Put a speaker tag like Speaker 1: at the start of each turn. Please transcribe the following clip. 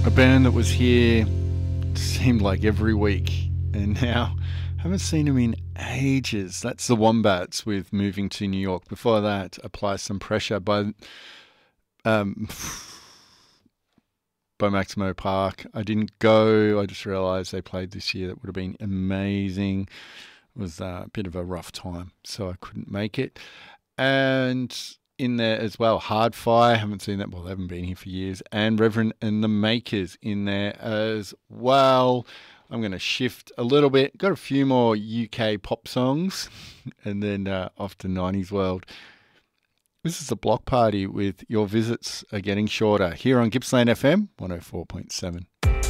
Speaker 1: A band that was here seemed like every week, and now I haven't seen them in ages. That's the Wombats with Moving to New York. Before that, Apply Some Pressure um, by Maximo Park. I didn't go. I just realised they played this year. That would have been amazing. It was a bit of a rough time, so I couldn't make it. And in there as well, Hardfire. Haven't seen that. Well, they haven't been here for years. And Reverend and the Makers in there as well. I'm going to shift a little bit. Got a few more UK pop songs, and then off to 90s world. This is the Block Party with Your Visits Are Getting Shorter here on Gippsland FM 104.7.